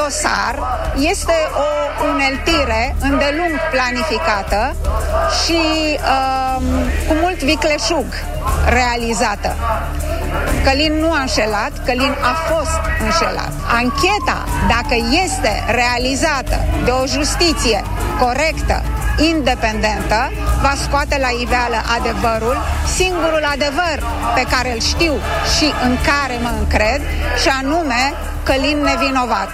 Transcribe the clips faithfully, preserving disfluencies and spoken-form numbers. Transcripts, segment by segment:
dosar este o uneltire îndelung planificată și um, cu mult vicleșug realizată. Călin nu a înșelat, Călin a fost înșelat. Ancheta, dacă este realizată de o justiție corectă, independentă, va scoate la iveală adevărul, singurul adevăr pe care îl știu și în care mă încred, și anume Călin nevinovat.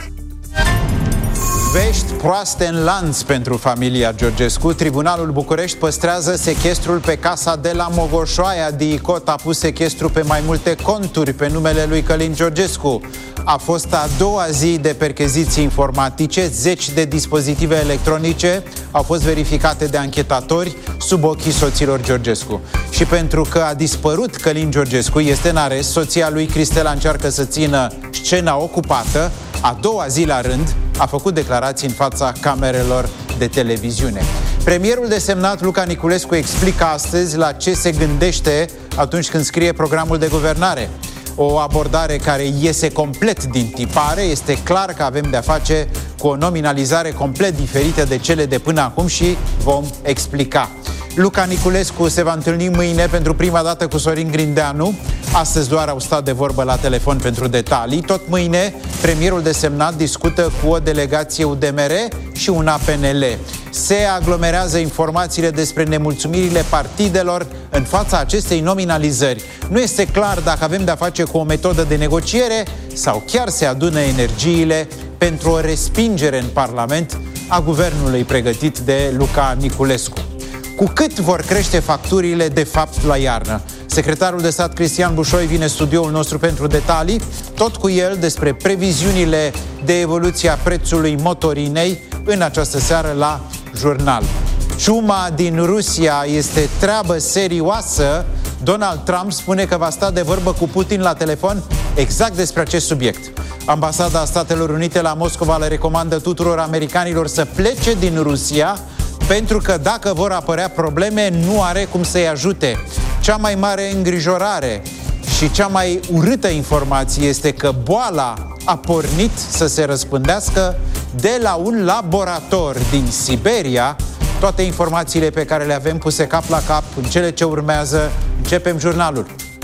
Vești proaste în lanț pentru familia Georgescu. Tribunalul București păstrează sechestrul pe casa de la Mogoșoaia. DICOT a pus sechestru pe mai multe conturi pe numele lui Călin Georgescu. A fost a doua zi de percheziții informatice. Zeci de dispozitive electronice au fost verificate de anchetatori sub ochii soților Georgescu. Și pentru că a dispărut Călin Georgescu, este în arest, soția lui Cristela încearcă să țină scena ocupată. A doua zi la rând a făcut declarații în fața camerelor de televiziune. Premierul desemnat Luca Niculescu explică astăzi la ce se gândește atunci când scrie programul de guvernare. O abordare care iese complet din tipare. Este clar că avem de-a face cu o nominalizare complet diferită de cele de până acum și vom explica. Luca Niculescu se va întâlni mâine pentru prima dată cu Sorin Grindeanu. Astăzi doar au stat de vorbă la telefon pentru detalii. Tot mâine, premierul desemnat discută cu o delegație U D M R și una P N L. Se aglomerează informațiile despre nemulțumirile partidelor în fața acestei nominalizări. Nu este clar dacă avem de-a face cu o metodă de negociere sau chiar se adună energiile pentru o respingere în Parlament a guvernului pregătit de Luca Niculescu. Cu cât vor crește facturile de fapt la iarnă? Secretarul de stat Cristian Bușoi vine în studioul nostru pentru detalii, tot cu el despre previziunile de evoluție a prețului motorinei în această seară la Jurnal. Ciuma din Rusia este treabă serioasă. Donald Trump spune că va sta de vorbă cu Putin la telefon exact despre acest subiect. Ambasada Statelor Unite la Moscova le recomandă tuturor americanilor să plece din Rusia, pentru că dacă vor apărea probleme, nu are cum să-i ajute. Cea mai mare îngrijorare și cea mai urâtă informație este că boala a pornit să se răspândească de la un laborator din Siberia. Toate informațiile pe care le avem puse cap la cap în cele ce urmează. Începem jurnalul.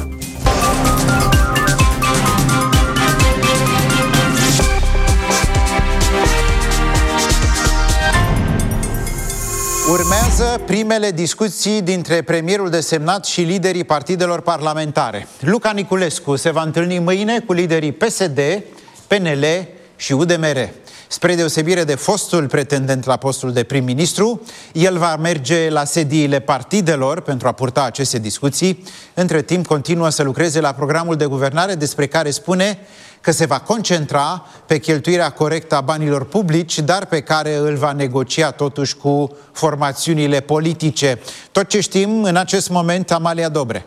Urmează primele discuții dintre premierul desemnat și liderii partidelor parlamentare. Luca Niculescu se va întâlni mâine cu liderii P S D, P N L și U D M R. Spre deosebire de fostul pretendent la postul de prim-ministru, el va merge la sediile partidelor pentru a purta aceste discuții. Între timp, continuă să lucreze la programul de guvernare, despre care spune că se va concentra pe cheltuirea corectă a banilor publici, dar pe care îl va negocia totuși cu formațiunile politice. Tot ce știm în acest moment, Amalia Dobre.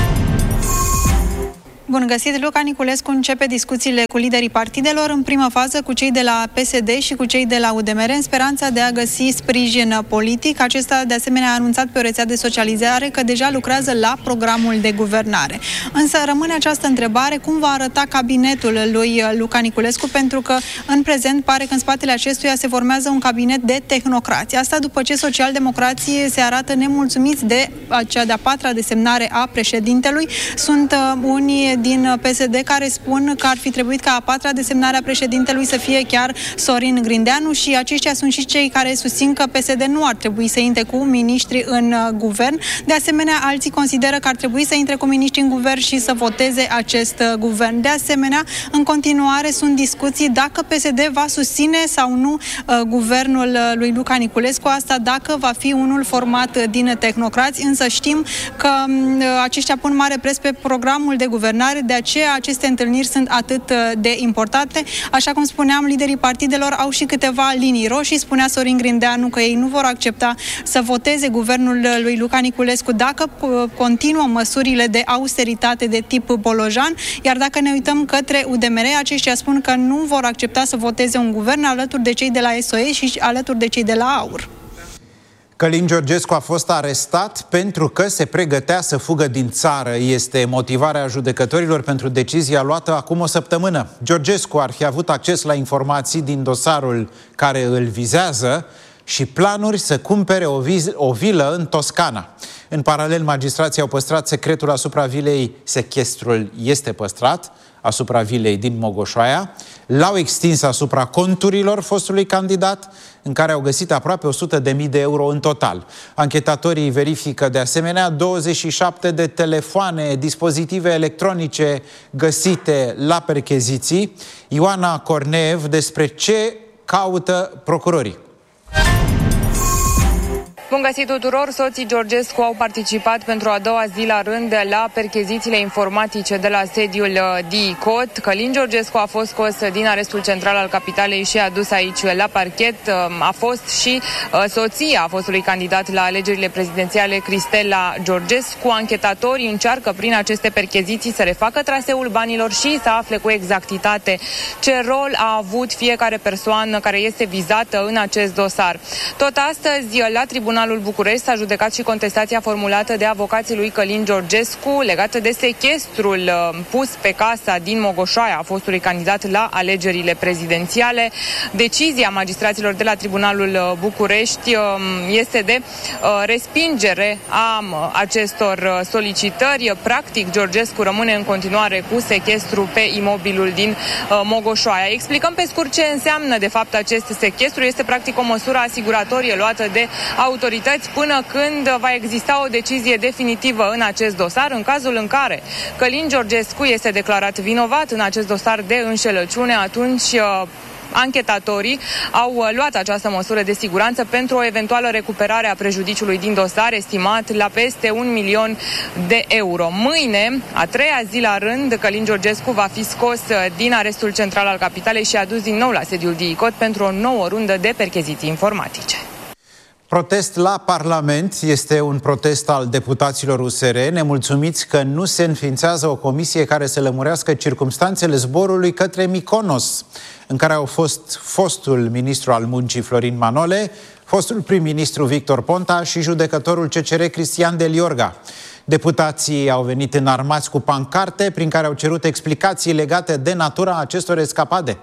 Bun găsit! Luca Niculescu începe discuțiile cu liderii partidelor, în primă fază cu cei de la P S D și cu cei de la U D M R, în speranța de a găsi sprijin politic. Acesta, de asemenea, a anunțat pe o rețea de socializare că deja lucrează la programul de guvernare. Însă rămâne această întrebare: cum va arăta cabinetul lui Luca Niculescu? Pentru că, în prezent, pare că în spatele acestuia se formează un cabinet de tehnocrați. Asta după ce socialdemocrații se arată nemulțumiți de cea de-a patra desemnare a președintelui. Sunt uh, unii din P S D care spun că ar fi trebuit ca a patra desemnare a președintelui să fie chiar Sorin Grindeanu și aceștia sunt și cei care susțin că P S D nu ar trebui să intre cu miniștri în guvern. De asemenea, alții consideră că ar trebui să intre cu miniștri în guvern și să voteze acest guvern. De asemenea, în continuare sunt discuții dacă P S D va susține sau nu guvernul lui Luca Niculescu, asta dacă va fi unul format din tehnocrați, însă știm că aceștia pun mare preț pe programul de guvernare. De aceea aceste întâlniri sunt atât de importante. Așa cum spuneam, liderii partidelor au și câteva linii roșii. Spunea Sorin Grindeanu că ei nu vor accepta să voteze guvernul lui Luca Niculescu dacă continuă măsurile de austeritate de tip bolojan, iar dacă ne uităm către U D M R, aceștia spun că nu vor accepta să voteze un guvern alături de cei de la S O E și alături de cei de la AUR. Călin Georgescu a fost arestat pentru că se pregătea să fugă din țară. Este motivarea judecătorilor pentru decizia luată acum o săptămână. Georgescu ar fi avut acces la informații din dosarul care îl vizează și planuri să cumpere o, viz- o vilă în Toscana. În paralel, magistrații au păstrat secretul asupra vilei, sechestrul este păstrat asupra vilei din Mogoșoaia, l-au extins asupra conturilor fostului candidat, în care au găsit aproape o sută de mii de euro în total. Anchetatorii verifică de asemenea douăzeci și șapte de telefoane, dispozitive electronice găsite la percheziții. Ioana Corneev, despre ce caută procurorii. Bun găsit tuturor! Soții Georgescu au participat pentru a doua zi la rând la perchezițiile informatice de la sediul D I C O T. Călin Georgescu a fost scos din arestul central al capitalei și adus aici la parchet. A fost și soția fostului candidat la alegerile prezidențiale, Cristela Georgescu. Anchetatorii încearcă prin aceste percheziții să refacă traseul banilor și să afle cu exactitate ce rol a avut fiecare persoană care este vizată în acest dosar. Tot astăzi, la tribunal Tribunalul București s-a judecat și contestația formulată de avocații lui Călin Georgescu legată de sechestrul uh, pus pe casa din Mogoșoaia a fostului candidat la alegerile prezidențiale. Decizia magistraților de la Tribunalul București uh, este de uh, respingere a uh, acestor uh, solicitări. Practic, Georgescu rămâne în continuare cu sechestru pe imobilul din uh, Mogoșoaia. Explicăm pe scurt ce înseamnă de fapt acest sechestru. Este practic o măsură asiguratorie luată de autorități până când va exista o decizie definitivă în acest dosar. În cazul în care Călin Georgescu este declarat vinovat în acest dosar de înșelăciune, atunci anchetatorii au luat această măsură de siguranță pentru o eventuală recuperare a prejudiciului din dosar, estimat la peste un milion de euro. Mâine, a treia zi la rând, Călin Georgescu va fi scos din arestul central al capitalei și adus din nou la sediul D I C O T pentru o nouă rundă de percheziții informatice. Protest la Parlament este un protest al deputaților U S R, nemulțumiți că nu se înființează o comisie care să lămurească circumstanțele zborului către Mykonos, în care au fost fostul ministru al muncii Florin Manole, fostul prim-ministru Victor Ponta și judecătorul C C R Cristian Del Iorga. Deputații au venit înarmați cu pancarte prin care au cerut explicații legate de natura acestor escapade.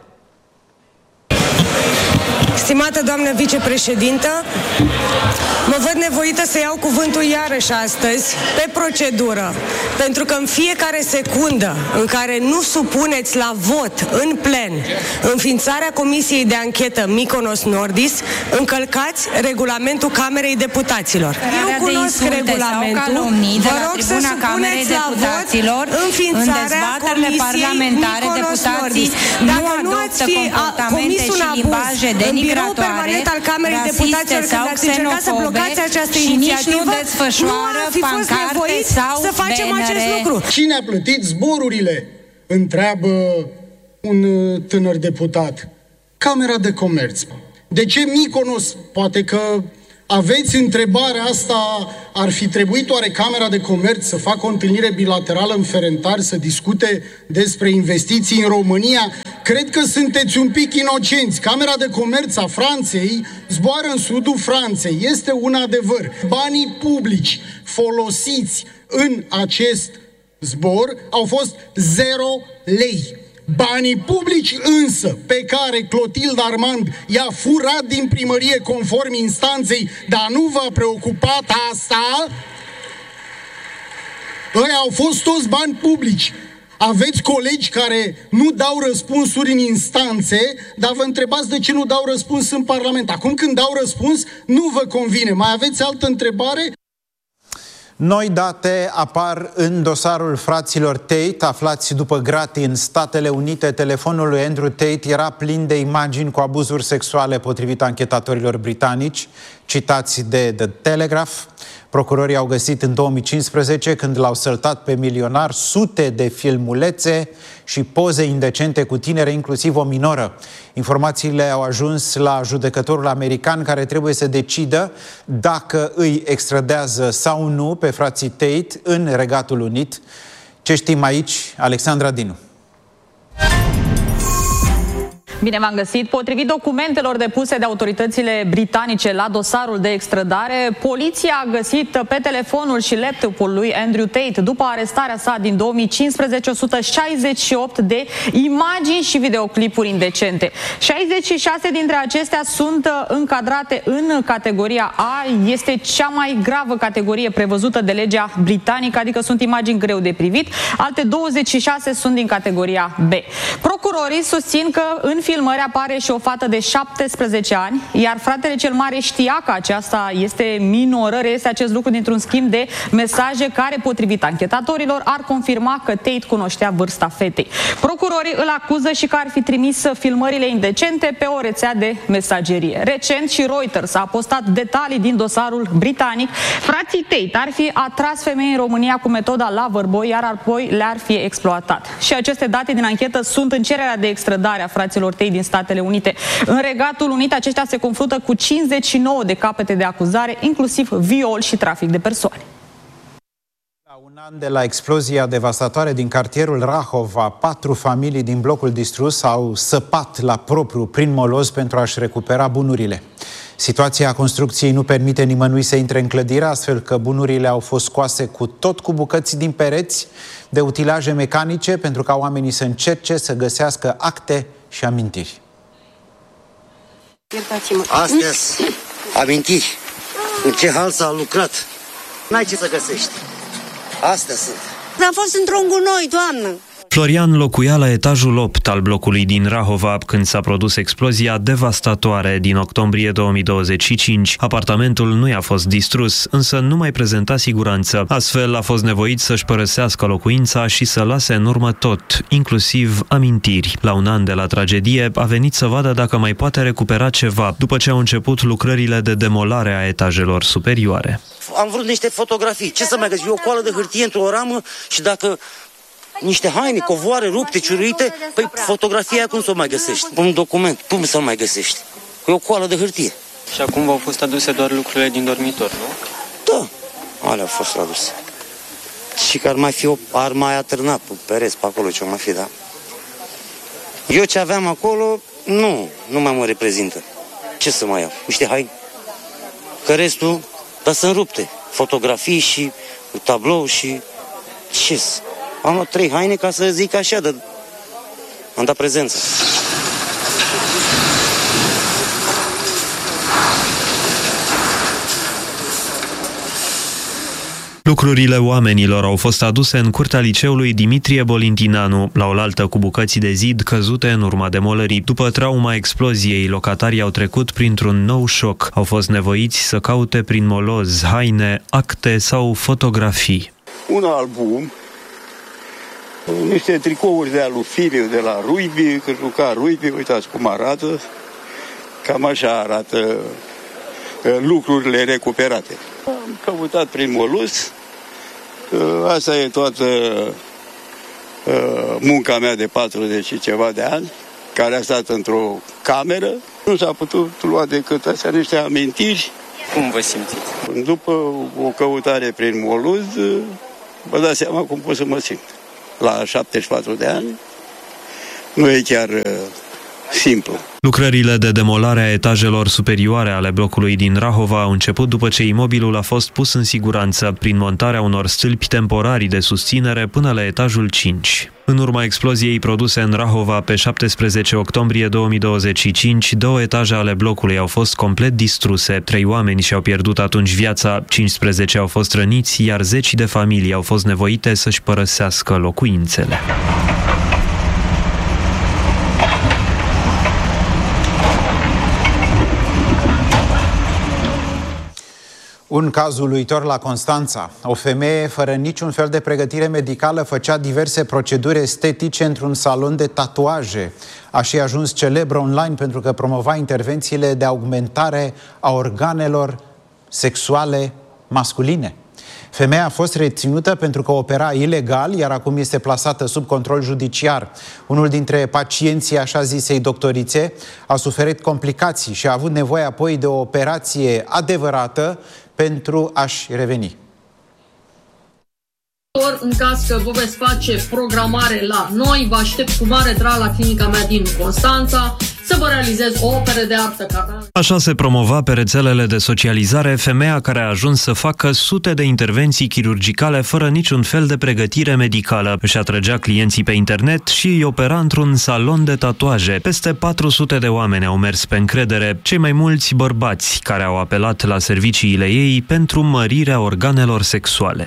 Stimată doamnă vicepreședintă, mă văd nevoită să iau cuvântul iarăși astăzi pe procedură, pentru că în fiecare secundă în care nu supuneți la vot în plen înființarea Comisiei de Anchetă Mykonos Nordis, încălcați regulamentul Camerei Deputaților. Eu cunosc regulamentul, vă rog să supuneți la vot înființarea Comisiei Mykonos Nordis. Dacă nu ați fi comis un abuz în birou permanent al Camerei Deputaților când ați încercat să blocați această inițiativă, nu ar fi fost nevoit să facem acest lucru. Cine a plătit zborurile? Întreabă un tânăr deputat. Camera de Comerț. De ce Mykonos? Poate că aveți întrebarea asta, ar fi trebuit oare Camera de Comerț să facă o întâlnire bilaterală în Ferentari, să discute despre investiții în România? Cred că sunteți un pic inocenți. Camera de Comerț a Franței zboară în sudul Franței. Este un adevăr. Banii publici folosiți în acest zbor au fost zero lei. Banii publici însă, pe care Clotilde Armand i-a furat din primărie conform instanței, dar nu v-a preocupat asta, ăia au fost toți bani publici. Aveți colegi care nu dau răspunsuri în instanțe, dar vă întrebați de ce nu dau răspuns în Parlament. Acum când dau răspuns, nu vă convine. Mai aveți altă întrebare? Noi date apar în dosarul fraților Tate, aflați după gratii în Statele Unite. Telefonul lui Andrew Tate era plin de imagini cu abuzuri sexuale, potrivit anchetatorilor britanici, citați de The Telegraph. Procurorii au găsit în două mii cincisprezece, când l-au săltat pe milionar, sute de filmulețe și poze indecente cu tinere, inclusiv o minoră. Informațiile au ajuns la judecătorul american, care trebuie să decidă dacă îi extradează sau nu pe frații Tate în Regatul Unit. Ce știm aici? Alexandra Dinu. Bine v-am găsit. Potrivit documentelor depuse de autoritățile britanice la dosarul de extradare, poliția a găsit pe telefonul și laptopul lui Andrew Tate, după arestarea sa din două mii cincisprezece, o sută șaizeci și opt de imagini și videoclipuri indecente. șaizeci și șase dintre acestea sunt încadrate în categoria A, este cea mai gravă categorie prevăzută de legea britanică, adică sunt imagini greu de privit. Alte douăzeci și șase sunt din categoria B. Procurorii susțin că în filmări apare și o fată de șaptesprezece ani, iar fratele cel mare știa că aceasta este minoră. Este acest lucru dintr-un schimb de mesaje care, potrivit anchetatorilor, ar confirma că Tate cunoștea vârsta fetei. Procurorii îl acuză și că ar fi trimis filmările indecente pe o rețea de mesagerie. Recent și Reuters a postat detalii din dosarul britanic. Frații Tate ar fi atras femei în România cu metoda Loverboy, iar apoi le-ar fi exploatat. Și aceste date din anchetă sunt în cererea de extradare a fraților Tate din Statele Unite. În Regatul Unit, aceștia se confruntă cu cincizeci și nouă de capete de acuzare, inclusiv viol și trafic de persoane. La un an de la explozia devastatoare din cartierul Rahova, patru familii din blocul distrus au săpat la propriu prin moloz pentru a-și recupera bunurile. Situația construcției nu permite nimănui să intre în clădire, astfel că bunurile au fost scoase cu tot cu bucăți din pereți de utilaje mecanice pentru ca oamenii să încerce să găsească acte și amintiri. Astea sunt amintiri. În ce hal s-a lucrat. N-ai ce să găsești. Astea sunt. Am fost într-un gunoi, doamnă. Florian locuia la etajul opt al blocului din Rahova când s-a produs explozia devastatoare din octombrie două mii douăzeci și cinci. Apartamentul nu i-a fost distrus, însă nu mai prezenta siguranță. Astfel a fost nevoit să-și părăsească locuința și să lase în urmă tot, inclusiv amintiri. La un an de la tragedie a venit să vadă dacă mai poate recupera ceva, după ce au început lucrările de demolare a etajelor superioare. Am vrut niște fotografii. Ce să mai găsi? O coală de hârtie într-o ramă și dacă niște haine, covoare rupte, ciuruite, păi fotografia cum să o mai găsești? Un document, cum să o mai găsești? E o coală de hârtie. Și acum v-au fost aduse doar lucrurile din dormitor, nu? Da, alea au fost aduse. Și că ar mai fi o, ar mai atârna pe pereți pe acolo, ce-o mai fi, da? Eu ce aveam acolo, nu, nu mai mă reprezintă. Ce să mai iau? Niște haine? Că restul, dar sunt rupte. Fotografii și tablou și ce să... Am luat trei haine ca să zic așa, de... am dat prezență. Lucrurile oamenilor au fost aduse în curtea liceului Dimitrie Bolintinanu, la oaltă cu bucăți de zid căzute în urma demolării. După trauma exploziei, locatarii au trecut printr-un nou șoc. Au fost nevoiți să caute prin moloz haine, acte sau fotografii. Un album, niște tricouri de alufiliu de la rugby, că juca rugby, uitați cum arată, cam așa arată lucrurile recuperate. Am căutat prin moluz, asta e toată munca mea de patruzeci și ceva de ani, care a stat într-o cameră. Nu s-a putut lua decât astea niște amintiri. Cum vă simțiți? După o căutare prin moluz, vă dați seama cum pot să mă simt. La șaptezeci și patru de ani, nu e chiar uh, simplu. Lucrările de demolare a etajelor superioare ale blocului din Rahova au început după ce imobilul a fost pus în siguranță prin montarea unor stâlpi temporari de susținere până la etajul cinci. În urma exploziei produse în Rahova pe șaptesprezece octombrie două mii douăzeci și cinci, două etaje ale blocului au fost complet distruse, trei oameni și-au pierdut atunci viața, cincisprezece au fost răniți, iar zeci de familii au fost nevoite să-și părăsească locuințele. Un caz uluitor la Constanța. O femeie fără niciun fel de pregătire medicală făcea diverse proceduri estetice într-un salon de tatuaje. A și ajuns celebră online pentru că promova intervențiile de augmentare a organelor sexuale masculine. Femeia a fost reținută pentru că opera ilegal, iar acum este plasată sub control judiciar. Unul dintre pacienții așa zisei doctorițe a suferit complicații și a avut nevoie apoi de o operație adevărată pentru a-și reveni. În caz că vă veți face programare la noi, vă aștept cu mare drag la clinica mea din Constanța. să vă realizez o operă de artă. Așa se promova pe rețelele de socializare femeia care a ajuns să facă sute de intervenții chirurgicale fără niciun fel de pregătire medicală. Își atrăgea clienții pe internet și îi opera într-un salon de tatuaje. Peste patru sute de oameni au mers pe încredere, cei mai mulți bărbați care au apelat la serviciile ei pentru mărirea organelor sexuale.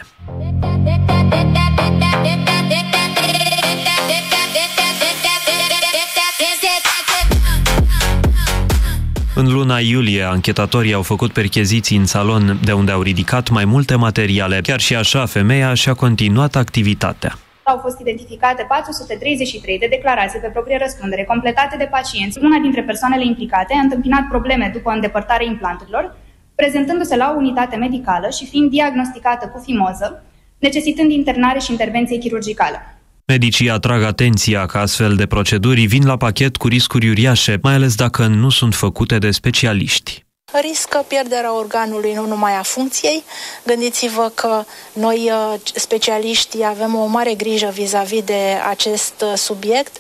În luna iulie, anchetatorii au făcut percheziții în salon, de unde au ridicat mai multe materiale. Chiar și așa, femeia și-a continuat activitatea. Au fost identificate patru sute treizeci și trei de declarații pe proprie răspundere, completate de pacienți. Una dintre persoanele implicate a întâmpinat probleme după îndepărtarea implanturilor, prezentându-se la o unitate medicală și fiind diagnosticată cu fimoză, necesitând internare și intervenție chirurgicală. Medicii atrag atenția că astfel de proceduri vin la pachet cu riscuri uriașe, mai ales dacă nu sunt făcute de specialiști. Riscă pierderea organului, nu numai a funcției. Gândiți-vă că noi, specialiștii, avem o mare grijă vis-a-vis de acest subiect.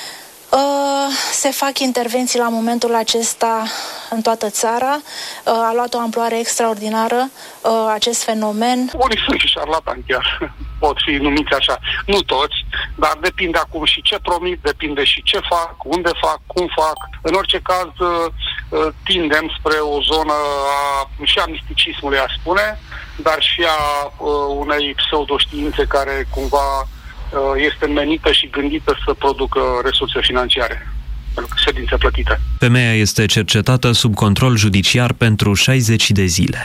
Se fac intervenții la momentul acesta în toată țara. A luat o amploare extraordinară acest fenomen. Unii sunt și șarlatani chiar, pot fi numiți așa. Nu toți, dar depinde acum și ce promit, depinde și ce fac, unde fac, cum fac. În orice caz tindem spre o zonă a, și a misticismului, aș spune, dar și a unei pseudoștiințe care cumva este menită și gândită să producă resurse financiare, ședințe plătite. Femeia este cercetată sub control judiciar pentru șaizeci de zile.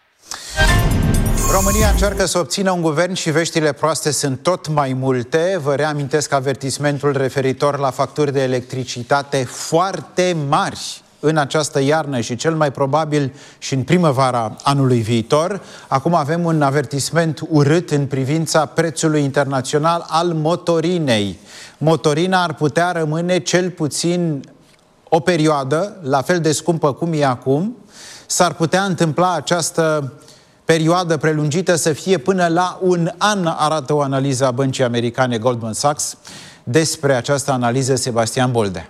România încearcă să obțină un guvern și veștile proaste sunt tot mai multe. Vă reamintesc avertismentul referitor la facturi de electricitate foarte mari în această iarnă și cel mai probabil și în primăvara anului viitor. Acum avem un avertisment urât în privința prețului internațional al motorinei. Motorina ar putea rămâne cel puțin o perioadă la fel de scumpă cum e acum. S-ar putea întâmpla această perioadă prelungită să fie până la un an, arată o analiză a băncii americane Goldman Sachs. Despre această analiză, Sebastian Boldea.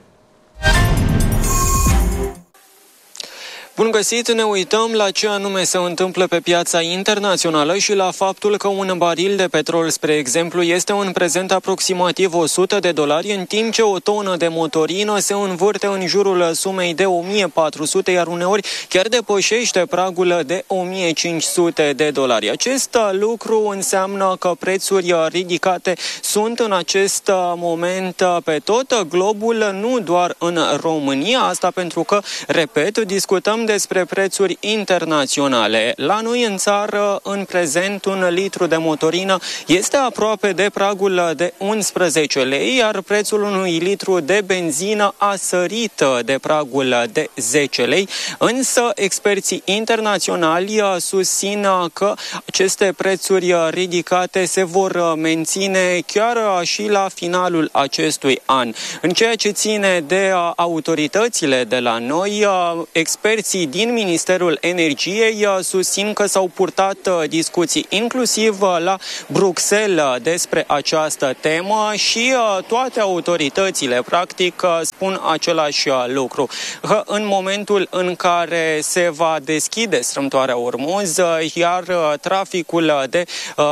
Bun găsit, ne uităm la ce anume se întâmplă pe piața internațională și la faptul că un baril de petrol, spre exemplu, este în prezent aproximativ o sută de dolari, în timp ce o tonă de motorină se învârte în jurul sumei de o mie patru sute, iar uneori chiar depășește pragul de o mie cinci sute de dolari. Acest lucru înseamnă că prețuri ridicate sunt în acest moment pe tot globul, nu doar în România, asta pentru că, repet, discutăm despre prețuri internaționale. La noi în țară, în prezent, un litru de motorină este aproape de pragul de unsprezece lei, iar prețul unui litru de benzină a sărit de pragul de zece lei, însă experții internaționali susțin că aceste prețuri ridicate se vor menține chiar și la finalul acestui an. În ceea ce ține de autoritățile de la noi, experții din Ministerul Energiei susțin că s-au purtat discuții inclusiv la Bruxelles despre această temă și toate autoritățile practic spun același lucru. Că în momentul în care se va deschide strâmtoarea Ormuz, iar traficul de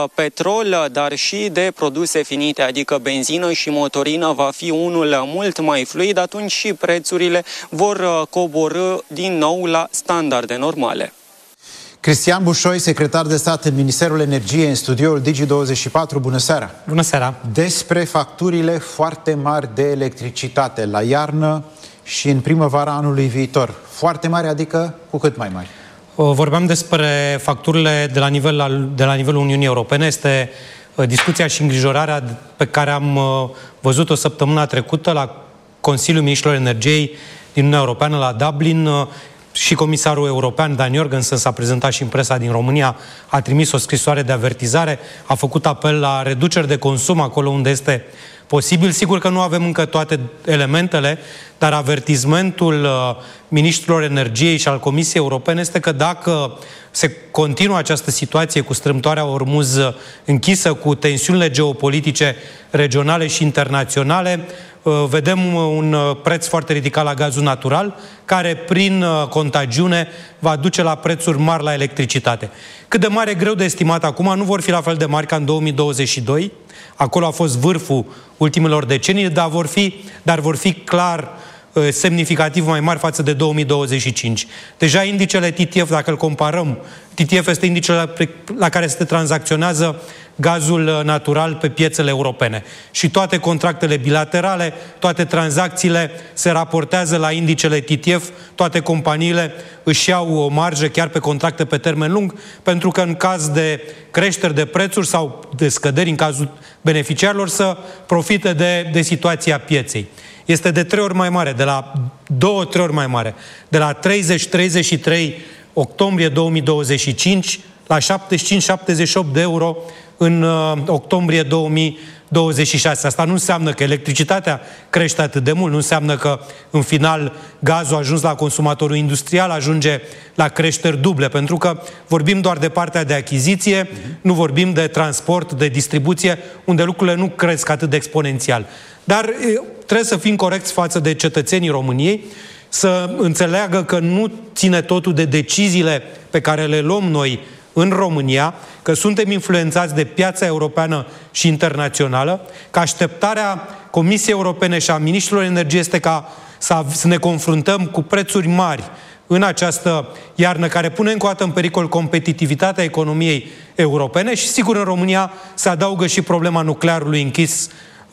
petrol, dar și de produse finite, adică benzină și motorină, va fi unul mult mai fluid, atunci și prețurile vor coborî din nou la standarde normale. Cristian Bușoi, secretar de stat în Ministerul Energiei, în studioul Digi douăzeci și patru. Bună seara! Bună seara! Despre facturile foarte mari de electricitate la iarnă și în primăvara anului viitor. Foarte mari, adică cu cât mai mari? Vorbeam despre facturile de la, nivel, de la nivelul Uniunii Europene. Este discuția și îngrijorarea pe care am văzut-o săptămâna trecută la Consiliul Ministrilor Energiei din Uniunea Europeană la Dublin. Și comisarul european Dan Jorgensen s-a prezentat și în presa din România, a trimis o scrisoare de avertizare, a făcut apel la reduceri de consum acolo unde este posibil. Sigur că nu avem încă toate elementele, dar avertizmentul uh, ministrilor energiei și al Comisiei Europene este că dacă se continuă această situație cu strâmtoarea Ormuz închisă, cu tensiunile geopolitice regionale și internaționale, vedem un preț foarte ridicat la gazul natural, care prin contagiune va duce la prețuri mari la electricitate. Cât de mare, greu de estimat acum, nu vor fi la fel de mari ca în două mii douăzeci și doi, acolo a fost vârful ultimilor decenii, dar vor fi, dar vor fi clar semnificativ mai mari față de două mii douăzeci și cinci. Deja indicele T T F, dacă îl comparăm, T T F este indicele la care se tranzacționează gazul natural pe piețele europene. Și toate contractele bilaterale, toate tranzacțiile se raportează la indicele T T F, toate companiile își iau o marjă chiar pe contracte pe termen lung, pentru că în caz de creșteri de prețuri sau de scăderi în cazul beneficiarilor să profite de, de situația pieței. Este de trei ori mai mare, de la două, trei ori mai mare, de la treizeci treizeci și trei octombrie două mii douăzeci și cinci la șaptezeci și cinci șaptezeci și opt de euro în uh, octombrie două mii douăzeci și șase. Asta nu înseamnă că electricitatea crește atât de mult, nu înseamnă că în final gazul ajuns la consumatorul industrial ajunge la creșteri duble, pentru că vorbim doar de partea de achiziție, uh-huh. nu vorbim de transport, de distribuție, unde lucrurile nu cresc atât de exponențial. Dar trebuie să fim corecți față de cetățenii României, să înțeleagă că nu ține totul de deciziile pe care le luăm noi în România, că suntem influențați de piața europeană și internațională, că așteptarea Comisiei Europene și a Ministrilor Energiei este ca să, să ne confruntăm cu prețuri mari în această iarnă, care pune încă o dată în pericol competitivitatea economiei europene și, sigur, în România se adaugă și problema nuclearului închis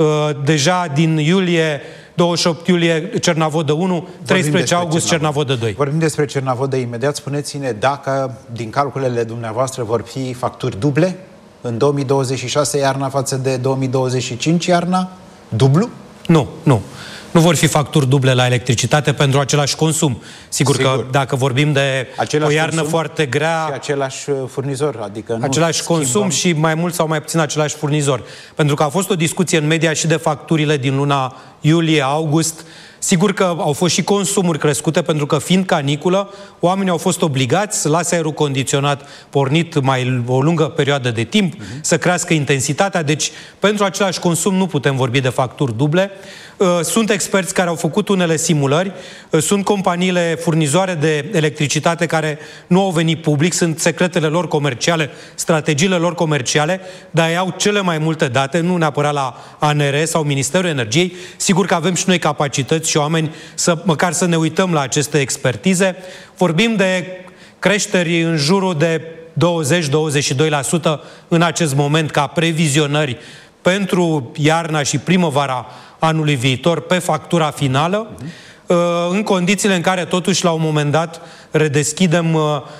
deja din iulie, douăzeci și opt iulie Cernavodă unu, treisprezece august Cernavodă doi. Vorbim despre Cernavodă imediat. Spuneți-ne dacă, din calculele dumneavoastră, vor fi facturi duble în două mii douăzeci și șase iarna față de două mii douăzeci și cinci iarna? Dublu? Nu, nu. Nu vor fi facturi duble la electricitate pentru același consum. Sigur, Sigur. că dacă vorbim de același o iarnă foarte grea... Și același furnizor, adică... Același nu consum schimbăm. Și mai mult sau mai puțin același furnizor. Pentru că a fost o discuție în media și de facturile din luna iulie-august. Sigur că au fost și consumuri crescute, pentru că fiind caniculă, oamenii au fost obligați să lase aerul condiționat pornit mai o lungă perioadă de timp, uh-huh. să crească intensitatea. Deci, pentru același consum nu putem vorbi de facturi duble. Sunt experți care au făcut unele simulări, sunt companiile furnizoare de electricitate care nu au venit public, sunt secretele lor comerciale, strategiile lor comerciale, dar ei au cele mai multe date, nu neapărat la A N R sau Ministerul Energiei. Sigur că avem și noi capacități și oameni să măcar să ne uităm la aceste expertize. Vorbim de creșteri în jurul de douăzeci douăzeci și doi la sută în acest moment ca previzionări pentru iarna și primăvara anului viitor pe factura finală, uh-huh. în condițiile în care totuși la un moment dat redeschidem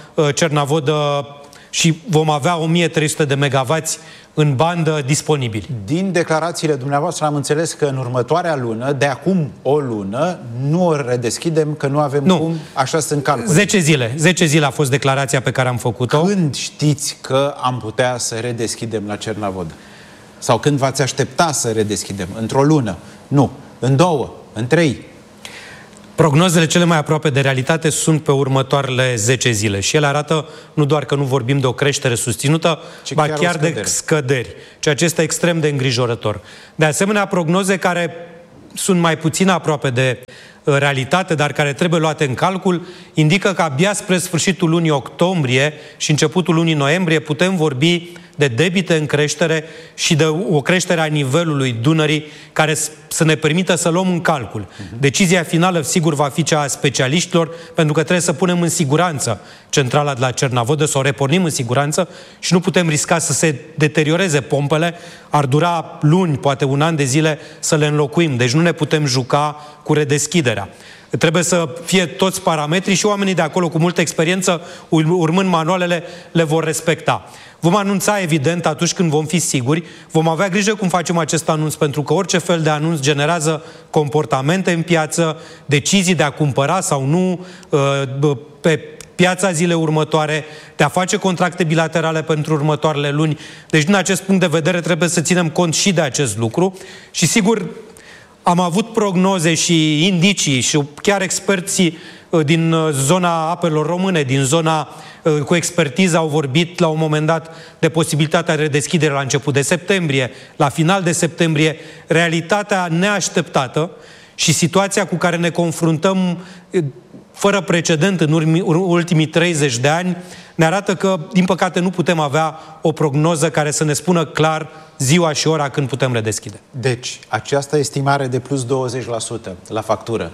Cernavodă și vom avea o mie trei sute de megavați în bandă disponibili. Din declarațiile dumneavoastră am înțeles că în următoarea lună, de acum o lună, nu o redeschidem, că nu avem nu. cum, așa sunt calcule. zece zile. zece zile a fost declarația pe care am făcut-o. Când știți că am putea să redeschidem la Cernavodă? Sau când v-ați aștepta să redeschidem? Într-o lună? Nu. În două? În trei? Prognozele cele mai aproape de realitate sunt pe următoarele zece zile și ele arată nu doar că nu vorbim de o creștere susținută, ci ba chiar, chiar de scăderi, ceea ce este extrem de îngrijorător. De asemenea, prognoze care sunt mai puțin aproape de realitate, dar care trebuie luate în calcul, indică că abia spre sfârșitul lunii octombrie și începutul lunii noiembrie putem vorbi de debite în creștere și de o creștere a nivelului Dunării care să ne permită să luăm în calcul. Uh-huh. Decizia finală, sigur, va fi cea a specialiștilor, pentru că trebuie să punem în siguranță centrala de la Cernavodă, să o repornim în siguranță și nu putem risca să se deterioreze pompele. Ar dura luni, poate un an de zile să le înlocuim. Deci nu ne putem juca cu redeschiderea. Trebuie să fie toți parametrii și oamenii de acolo cu multă experiență, urmând manualele, le vor respecta. Vom anunța, evident, atunci când vom fi siguri. Vom avea grijă cum facem acest anunț, pentru că orice fel de anunț generează comportamente în piață, decizii de a cumpăra sau nu pe piața zile următoare, de a face contracte bilaterale pentru următoarele luni. Deci, din acest punct de vedere, trebuie să ținem cont și de acest lucru. Și, sigur, am avut prognoze și indicii și chiar experții din zona apelor române, din zona cu expertiză, au vorbit la un moment dat de posibilitatea de redeschidere la început de septembrie, la final de septembrie. Realitatea neașteptată și situația cu care ne confruntăm fără precedent în ultimii treizeci de ani ne arată că, din păcate, nu putem avea o prognoză care să ne spună clar ziua și ora când putem redeschide. Deci, această estimare de plus douăzeci la sută la factură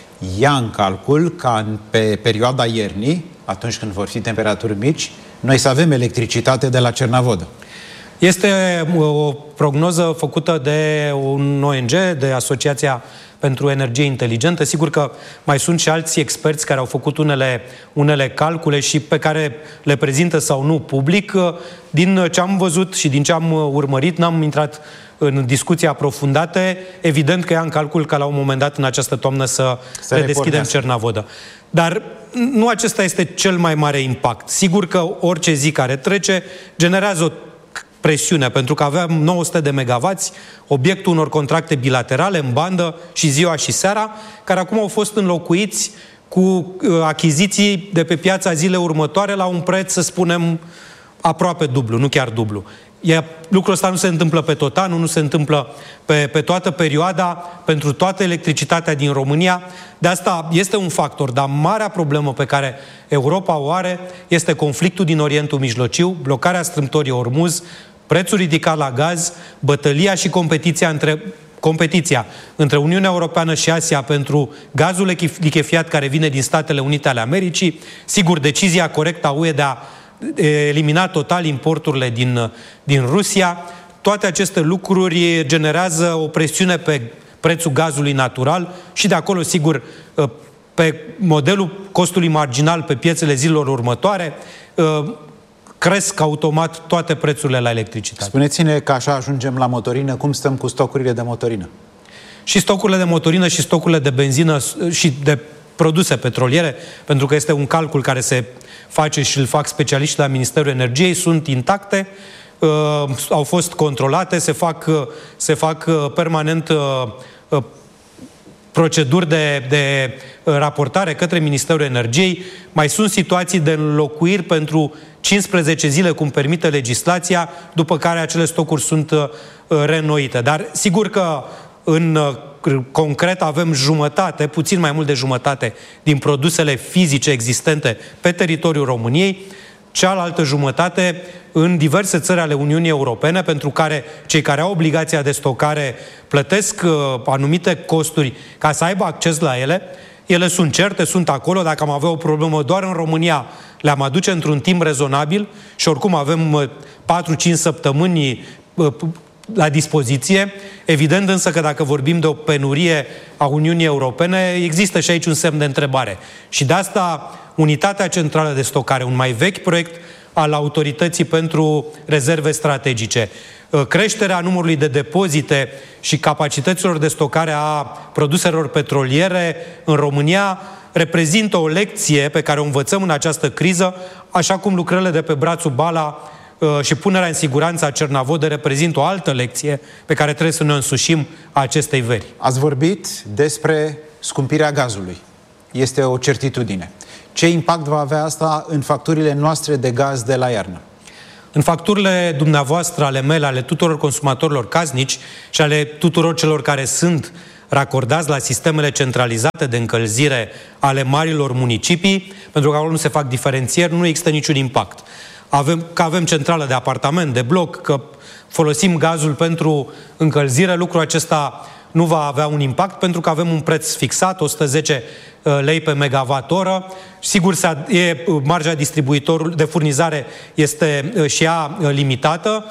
ia în calcul ca pe perioada iernii, atunci când vor fi temperaturi mici, noi să avem electricitate de la Cernavodă. Este o prognoză făcută de un O N G, de Asociația pentru Energie Inteligentă. Sigur că mai sunt și alți experți care au făcut unele, unele calcule și pe care le prezintă sau nu public. Din ce am văzut și din ce am urmărit, n-am intrat în discuții aprofundate, evident că ia în calcul că la un moment dat în această toamnă să, să redeschidem Cernavodă. Dar nu acesta este cel mai mare impact. Sigur că orice zi care trece generează o presiune, pentru că aveam nouă sute de megawatts, obiectul unor contracte bilaterale în bandă și ziua și seara, care acum au fost înlocuiți cu achiziții de pe piața zilei următoare la un preț, să spunem, aproape dublu, nu chiar dublu. E, lucrul ăsta nu se întâmplă pe tot anul, nu se întâmplă pe, pe toată perioada, pentru toată electricitatea din România. De asta este un factor, dar marea problemă pe care Europa o are este conflictul din Orientul Mijlociu, blocarea strâmtorii Ormuz, prețul ridicat la gaz, bătălia și competiția între, competiția între Uniunea Europeană și Asia pentru gazul lichefiat care vine din Statele Unite ale Americii, sigur, decizia corectă a U E de a elimina total importurile din, din Rusia. Toate aceste lucruri generează o presiune pe prețul gazului natural și de acolo, sigur, pe modelul costului marginal pe piețele zilelor următoare, cresc automat toate prețurile la electricitate. Spuneți-ne că așa ajungem la motorină, cum stăm cu stocurile de motorină? Și stocurile de motorină și stocurile de benzină și de produse petroliere, pentru că este un calcul care se face și îl fac specialiști la Ministerul Energiei, sunt intacte, uh, au fost controlate, se fac, uh, se fac uh, permanent uh, uh, proceduri de, de raportare către Ministerul Energiei. Mai sunt situații de înlocuiri pentru cincisprezece zile, cum permite legislația, după care acele stocuri sunt uh, reînnoite. Dar sigur că în uh, concret avem jumătate, puțin mai mult de jumătate din produsele fizice existente pe teritoriul României, cealaltă jumătate în diverse țări ale Uniunii Europene, pentru care cei care au obligația de stocare plătesc uh, anumite costuri ca să aibă acces la ele. Ele sunt certe, sunt acolo. Dacă am avea o problemă doar în România, le-am aduce într-un timp rezonabil și oricum avem uh, patru cinci săptămâni uh, la dispoziție. Evident însă că dacă vorbim de o penurie a Uniunii Europene, există și aici un semn de întrebare. Și de asta Unitatea Centrală de Stocare, un mai vechi proiect al Autorității pentru Rezerve Strategice, creșterea numărului de depozite și capacităților de stocare a produselor petroliere în România reprezintă o lecție pe care o învățăm în această criză, așa cum lucrările de pe brațul Bala și punerea în siguranță a Cernavodă reprezintă o altă lecție pe care trebuie să ne însușim acestei veri. Ați vorbit despre scumpirea gazului. Este o certitudine. Ce impact va avea asta în facturile noastre de gaz de la iarnă? În facturile dumneavoastră, ale mele, ale tuturor consumatorilor casnici și ale tuturor celor care sunt racordați la sistemele centralizate de încălzire ale marilor municipii, pentru că acolo nu se fac diferențieri, nu există niciun impact. Avem, că avem centrală de apartament, de bloc, că folosim gazul pentru încălzire, lucrul acesta nu va avea un impact pentru că avem un preț fixat, o sută zece lei pe megawatt-oră. Sigur, e, marja distribuitorului de furnizare este și ea limitată.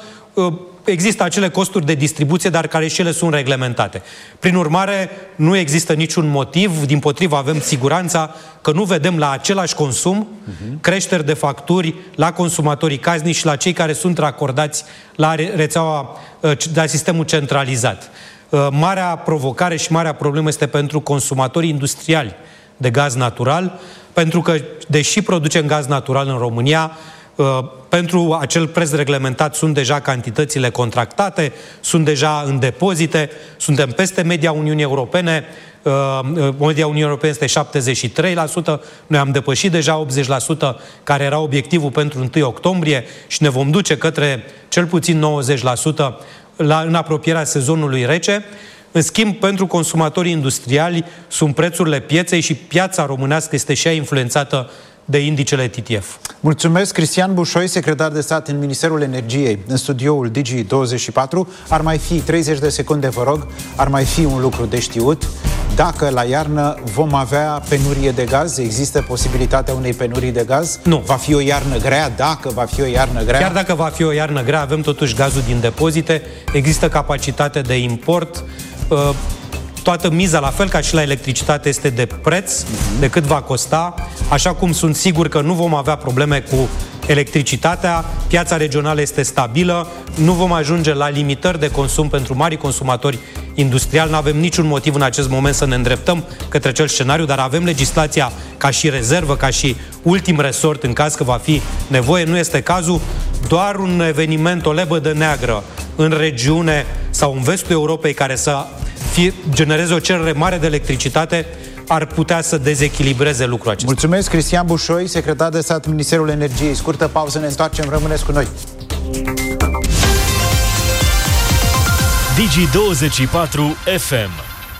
Există acele costuri de distribuție, dar care și ele sunt reglementate. Prin urmare, nu există niciun motiv, dimpotrivă avem siguranța că nu vedem la același consum uh-huh. creșteri de facturi la consumatorii casnici și la cei care sunt racordați la rețeaua, la sistemul centralizat. Marea provocare și marea problemă este pentru consumatorii industriali de gaz natural, pentru că, deși producem gaz natural în România, Pentru acel preț reglementat sunt deja cantitățile contractate, sunt deja în depozite, suntem peste media Uniunii Europene, media Uniunii Europene este șaptezeci și trei la sută, noi am depășit deja optzeci la sută, care era obiectivul pentru întâi octombrie și ne vom duce către cel puțin nouăzeci la sută la, în apropierea sezonului rece. În schimb, pentru consumatorii industriali sunt prețurile pieței și piața românească este și ea influențată de indicele T T F. Mulțumesc. Cristian Bușoi, secretar de stat în Ministerul Energiei, în studioul Digi douăzeci și patru. Ar mai fi treizeci de secunde, vă rog, ar mai fi un lucru de știut. Dacă la iarnă vom avea penurie de gaz, există posibilitatea unei penurii de gaz? Nu. Va fi o iarnă grea? Dacă va fi o iarnă grea? Chiar dacă va fi o iarnă grea, avem totuși gazul din depozite, există capacitate de import. Toată miza, la fel ca și la electricitate, este de preț, de cât va costa, așa cum sunt sigur că nu vom avea probleme cu electricitatea, piața regională este stabilă, nu vom ajunge la limitări de consum pentru mari consumatori industriali, nu avem niciun motiv în acest moment să ne îndreptăm către acel scenariu, dar avem legislația ca și rezervă, ca și ultim resort în caz că va fi nevoie, nu este cazul, doar un eveniment, o lebădă neagră în regiune sau în vestul Europei care să fie, genereze o cerere mare de electricitate, ar putea să dezechilibreze lucrul acesta. Mulțumesc, Cristian Bușoi, secretar de stat în Ministerul Energiei. Scurtă pauză, ne întoarcem, rămâneți cu noi. Digi douăzeci și patru F M.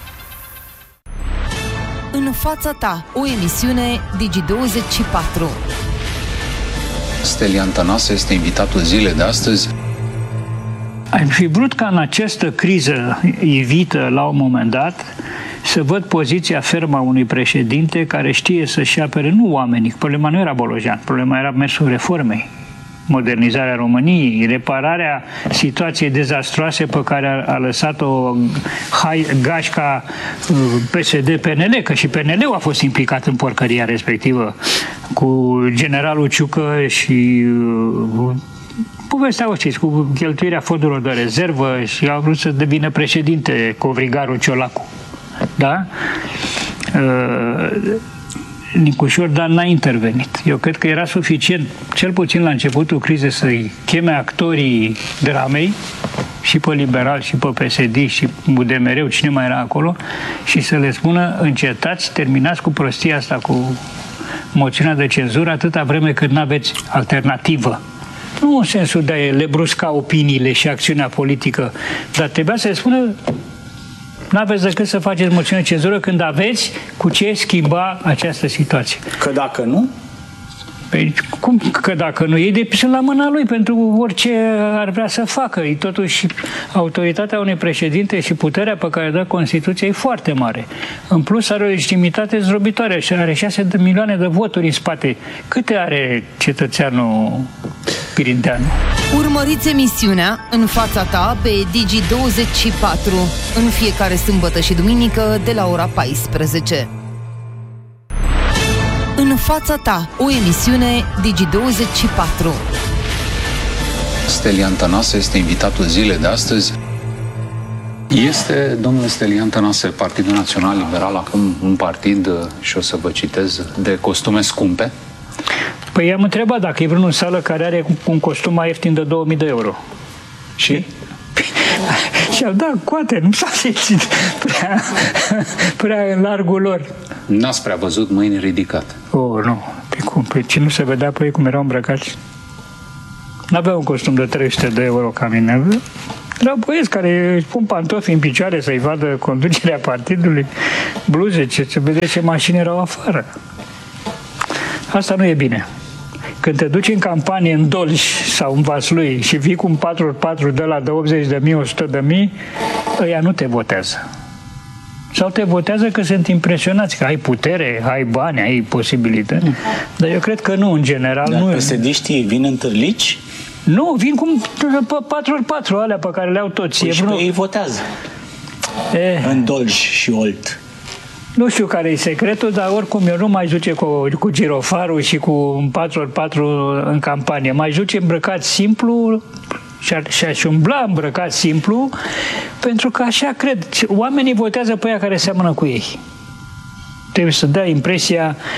În fața ta, o emisiune Digi douăzeci și patru. Stelian Tănase este invitatul zilei de astăzi. Aș fi vrut ca în această criză ivită la un moment dat să văd poziția fermă a unui președinte care știe să-și apere nu oamenii. Problema nu era Bolojan, problema era mersul reformei. Modernizarea României, repararea situației dezastroase pe care a, a lăsat-o gașca P S D P N L, că și P N L-ul a fost implicat în porcăria respectivă cu generalul Ciucă și povestea o știți, cu cheltuirea fondurilor de rezervă și a vrut să devină președinte Covrigarul Ciolacu. Da? Uh, Nicușor Dan n-a intervenit. Eu cred că era suficient, cel puțin la începutul crizei, să-i cheme actorii dramei, și pe liberal, și pe P S D, și U D M R-ul, cine mai era acolo, și să le spună, încetați, terminați cu prostia asta, cu moțiunea de cenzură, atâta vreme cât n-aveți alternativă. Nu în sensul de a le brusca opiniile și acțiunea politică, dar trebuia să le spună, n-aveți decât să faceți moțiune de cenzură când aveți cu ce schimba această situație. Că dacă nu? Păi, cum că dacă nu? Ei sunt la mâna lui pentru orice ar vrea să facă. E totuși autoritatea unui președinte și puterea pe care dă Constituția e foarte mare. În plus are o legitimitate zdrobitoare și are șase de milioane de voturi în spate. Câte are cetățeanul Pirinteanu? Urmăriți emisiunea În fața ta pe Digi douăzeci și patru în fiecare sâmbătă și duminică de la ora paisprezece. În fața ta, o emisiune Digi douăzeci și patru. Stelian Tănase este invitatul zilei de astăzi. Este, domnul Stelian Tănase, Partidul Național Liberal acum un partid, și o să vă citez, de costume scumpe? Păi i-am întrebat dacă e vreunul în sală care are un costum mai ieftin de două mii de euro. Și? Și-au dat coate, nu s-a simțit prea, prea în largul lor. N-ați prea văzut mâini ridicate? Oh, nu. Pe cum? Pe ce nu se vedea pe ei cum erau îmbrăcați? N-avea un costum de trei sute de euro ca mine. Erau băieți care își pun pantofi în picioare să-i vadă conducerea partidului, bluze, ce se vede ce mașini erau afară. Asta nu e bine. Când te duci în campanie în Dolj sau în Vaslui și vii cu un patru pe patru de la de optzeci de mii, o sută de mii, ăia nu te votează. Sau te votează că sunt impresionați, că ai putere, ai bani, ai posibilitate. Mm. Dar eu cred că nu, în general. Dar nu. P S D-știi vin în târlici? Nu, vin cum patru pe patru alea pe care le-au toți. Păi și pe ei votează. E. În Dolj și Olt. Nu știu care e secretul, dar oricum eu nu mai duce cu, cu girofarul și cu un patru pe patru în campanie. Mai duce îmbrăcat simplu și aș umbla îmbrăcat simplu, pentru că așa cred. Oamenii votează pe aia care seamănă cu ei. Trebuie să dea impresia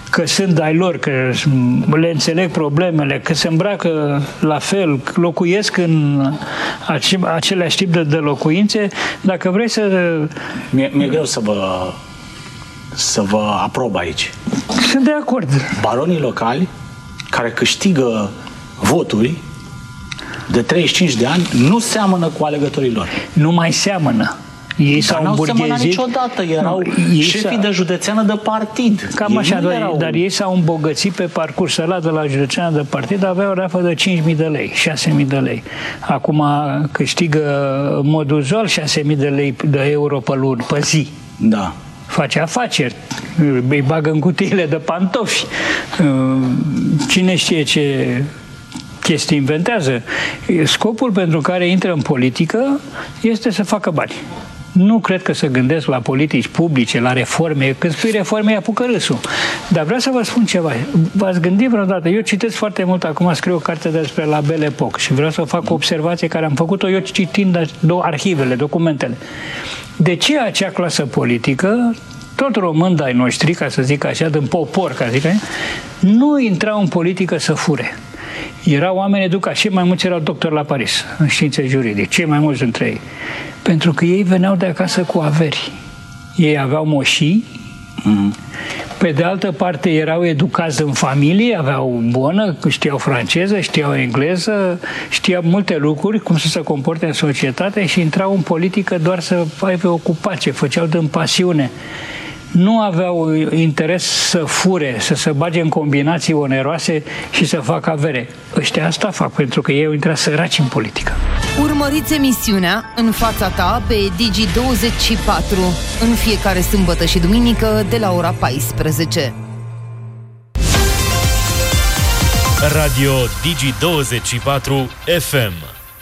că sunt ai lor, că le înțeleg problemele, că se îmbracă la fel, locuiesc în ace- același tip de, de locuințe, dacă vrei să... Mi-e, mi-e greu să vă, să vă aprob aici. Sunt de acord. Baronii locali care câștigă voturi de treizeci și cinci de ani nu seamănă cu alegătorii lor. Nu mai seamănă. Ei dar s-au îmburghezit niciodată, erau ei șefii de județeană de partid. Cam ei așa, dar, erau... dar ei s-au îmbogățit pe parcursul ăla de la județeană de partid, aveau o rafă de cinci mii de lei, șase mii de lei. Acum câștigă în mod uzual șase mii de lei de euro pe lună, pe zi. Da. Face afaceri, îi bagă în cutiile de pantofi. Cine știe ce chestii inventează. Scopul pentru care intră în politică este să facă bani. Nu cred că se gândesc la politici publice, la reforme. Când spui reforme, apucă râsul. Dar vreau să vă spun ceva. V-ați gândit vreodată? Eu citesc foarte mult, acum scriu o carte despre la Belle Époque și vreau să fac o observație care am făcut-o eu citind arhivele, documentele. De ce acea clasă politică, tot român de-ai noștri, ca să zic așa, din popor, ca să zic așa, nu intrau în politică să fure? Erau oameni educați, cei mai mulți erau doctori la Paris, în științe juridice, cei mai mulți dintre ei. Pentru că ei veneau de acasă cu averi. Ei aveau moșii, mm-hmm. Pe de altă parte erau educați în familie, aveau bună, știau franceză, știau engleză, știau multe lucruri, cum să se comporte în societate și intrau în politică doar să aibă ocupație, făceau din pasiune. Nu aveau interes să fure, să se bage în combinații oneroase și să facă avere. Ăștia asta fac, pentru că ei au intrat săraci în politică. Urmăriți emisiunea În fața ta pe Digi douăzeci și patru în fiecare sâmbătă și duminică de la ora paisprezece. Radio Digi douăzeci și patru F M.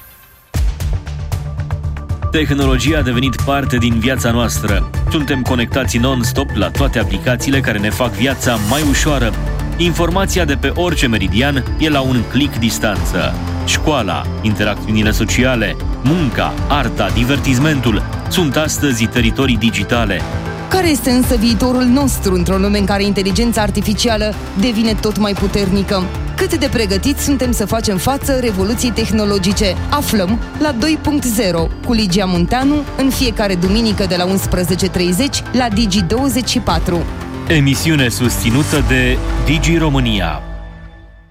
Tehnologia a devenit parte din viața noastră. Suntem conectați non-stop la toate aplicațiile care ne fac viața mai ușoară. Informația de pe orice meridian e la un click distanță. Școala, interacțiunile sociale, munca, arta, divertismentul sunt astăzi teritorii digitale. Care este însă viitorul nostru într-o lume în care inteligența artificială devine tot mai puternică? Cât de pregătiți suntem să facem față revoluției tehnologice? Aflăm la doi punct zero cu Ligia Munteanu în fiecare duminică de la unsprezece și treizeci la Digi douăzeci și patru. Emisiune susținută de Digi România.